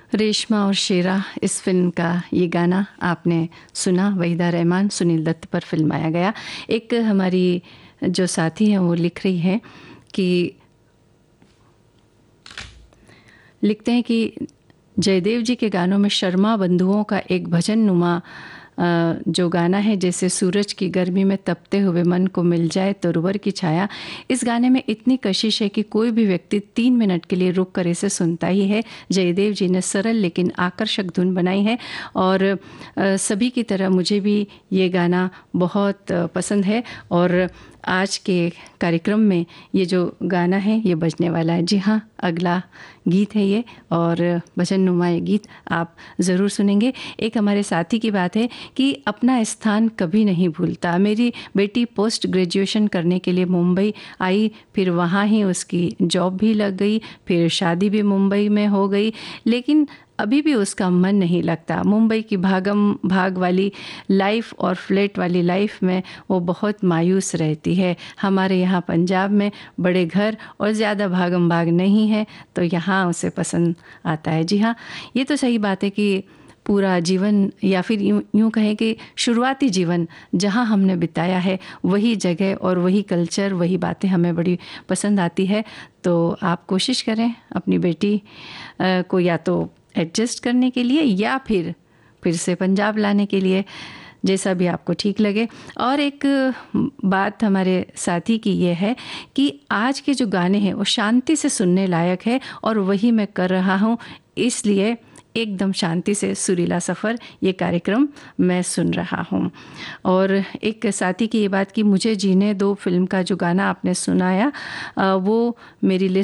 रेशमा और शेरा इस फिल्म का ये गाना आपने सुना। वहीदा रहमान, सुनील दत्त पर फिल्माया गया। एक हमारी जो साथी हैं वो लिख रही हैं कि लिखते हैं कि जयदेव जी के गानों में शर्मा बंधुओं का एक भजन नुमा जो गाना है, जैसे सूरज की गर्मी में तपते हुए मन को मिल जाए तोरवर की छाया। इस गाने में इतनी कशिश है कि कोई भी व्यक्ति 3 मिनट के लिए रुक कर इसे सुनता ही है। जयदेव जी ने सरल लेकिन आकर्षक धुन बनाई है और सभी की तरह मुझे भी ये गाना बहुत पसंद है और आज के कार्यक्रम में ये जो गाना है ये बजने वाला है। जी हाँ, अगला गीत है ये और भजन नुमा ये गीत आप ज़रूर सुनेंगे। एक हमारे साथी की बात है कि अपना स्थान कभी नहीं भूलता। मेरी बेटी पोस्ट ग्रेजुएशन करने के लिए मुंबई आई, फिर वहाँ ही उसकी जॉब भी लग गई, फिर शादी भी मुंबई में हो गई, लेकिन अभी भी उसका मन नहीं लगता। मुंबई की भागम भाग वाली लाइफ और फ्लैट वाली लाइफ में वो बहुत मायूस रहती है। हमारे यहाँ पंजाब में बड़े घर और ज़्यादा भागम भाग नहीं है, तो यहाँ उसे पसंद आता है। जी हाँ, ये तो सही बात है कि पूरा जीवन या फिर यूँ कहें कि शुरुआती जीवन जहाँ हमने बिताया है वही जगह और वही कल्चर, वही बातें हमें बड़ी पसंद आती है। तो आप कोशिश करें अपनी बेटी को या तो एडजस्ट करने के लिए या फिर से पंजाब लाने के लिए, जैसा भी आपको ठीक लगे। और एक बात हमारे साथी की ये है कि आज के जो गाने हैं वो शांति से सुनने लायक है और वही मैं कर रहा हूँ, इसलिए एकदम शांति से सुरीला सफ़र ये कार्यक्रम मैं सुन रहा हूँ। और एक साथी की ये बात कि मुझे जीने दो फिल्म का जो गाना आपने सुनाया वो मेरी लिस्ट